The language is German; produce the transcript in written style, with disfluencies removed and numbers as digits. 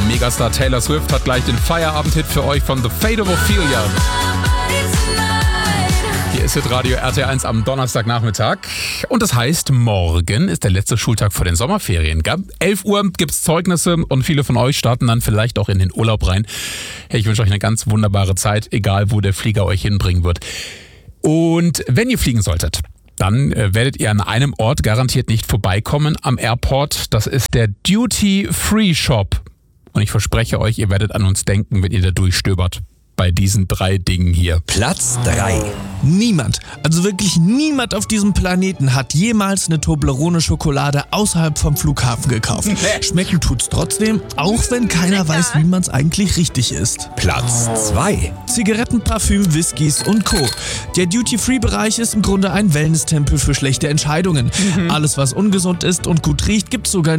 Megastar Taylor Swift hat gleich den Feierabend-Hit für euch von The Fate of Ophelia. Hier ist Hitradio RT1 am Donnerstagnachmittag. Und das heißt, morgen ist der letzte Schultag vor den Sommerferien. 11 Uhr gibt's Zeugnisse und viele von euch starten dann vielleicht auch in den Urlaub rein. Hey, ich wünsche euch eine ganz wunderbare Zeit, egal wo der Flieger euch hinbringen wird. Und wenn ihr fliegen solltet, dann werdet ihr an einem Ort garantiert nicht vorbeikommen am Airport. Das ist der Duty Free Shop. Und ich verspreche euch, ihr werdet an uns denken, wenn ihr da durchstöbert. Bei diesen 3 Dingen hier. Platz 3. Niemand, also wirklich niemand auf diesem Planeten hat jemals eine Toblerone-Schokolade außerhalb vom Flughafen gekauft. Schmecken tut's trotzdem, auch wenn keiner weiß, wie man's eigentlich richtig isst. Platz 2. Zigaretten, Parfüm, Whiskys und Co. Der Duty-Free-Bereich ist im Grunde ein Wellness-Tempel für schlechte Entscheidungen. Alles, was ungesund ist und gut riecht, gibt's sogar